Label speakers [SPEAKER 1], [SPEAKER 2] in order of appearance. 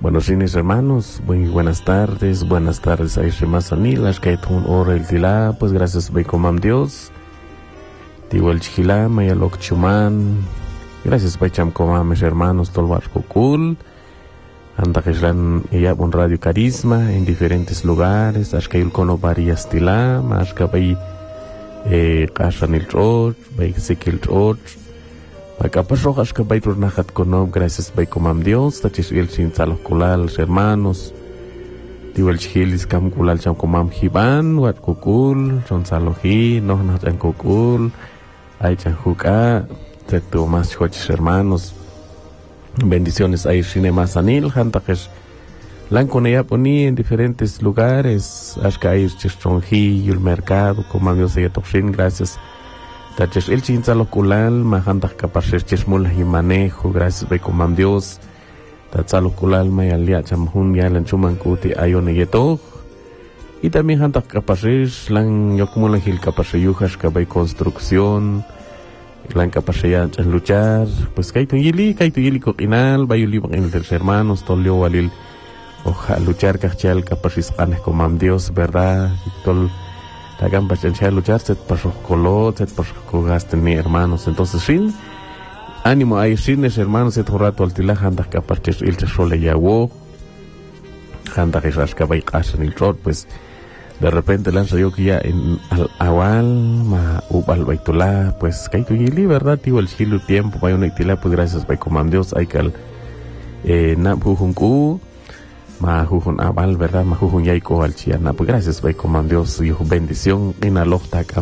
[SPEAKER 1] Buenos días, hermanos. Muy buenas tardes ahí Remazanil, las que hay un hora el tila, pues gracias a comam Dios. Digo el chila, mayalok chuman. Gracias a cham comam mis hermanos tolvar kukul. Anda que están ella un radio carisma en diferentes lugares, as que el cono varias tila, más que vai casan el trot, vai sikil trot. Capaz rojas que vai turnahat konom, gracias a comam Dios, tachis el sin salos kulal, hermanos. Digo el chilis cam kulal cham comam hiban, wat kukul, son salohi, no chan kukul, ay chan juka, tetu más chochis hermanos. Bendiciones ahí Shine Mazanil, Hantakesh Lanconea poní en diferentes lugares, Ashkair Chistronji, el mercado, como Dios se toxin, gracias. Taches el chinzalo kulal, Mahantak Kapash Chismul y manejo, gracias be como Dios. Tatzalo kulal, Mayalia Chamhun, Yalan Chumankuti, Ayoneyeto. Y también Hantak Kapash, Lan Yokumula Gil Kapashayujas, Kabay Construcción. Lan capacidad en luchar, pues kaito yili coquinal, bayuli en los hermanos, tolio walil, oja luchar cachal capacidad como Dios, verdad, tol la gamba chencha luchar, set paso colot, set paso cogaste mi hermanos, entonces sin ánimo hay sin hermanos, set un rato al tila, anda capaces il chasole yawo, anda que rasca bay casan el trot, pues de repente lanza yo que ya en al awal ma ubal baitulá pues kaito yili verdad tío el chilo tiempo vaya una itila pues gracias by comam Dios hay cal na jujunku ma jujun abal verdad ma jujun yaiko al chiana pues gracias by comam Dios y bendición en alojta